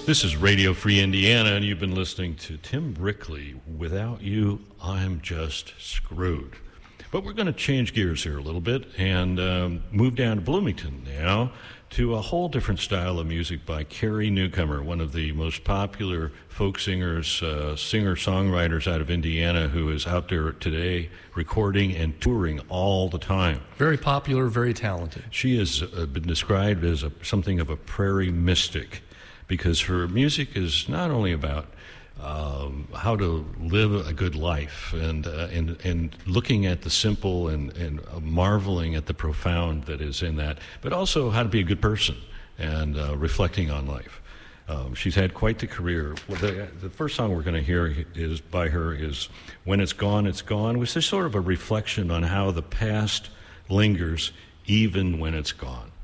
This is Radio Free Indiana, and you've been listening to Tim Brickley. Without you, I'm just screwed. But we're going to change gears here a little bit and move down to Bloomington now to a whole different style of music by Carrie Newcomer, one of the most popular folk singers, singer-songwriters out of Indiana, who is out there today recording and touring all the time. Very popular, very talented. She has been described as something of a prairie mystic, because her music is not only about how to live a good life and looking at the simple and marveling at the profound that is in that, but also how to be a good person and reflecting on life. She's had quite the career. The first song we're going to hear is by her is When It's Gone, It's Gone, which is sort of a reflection on how the past lingers even when it's gone.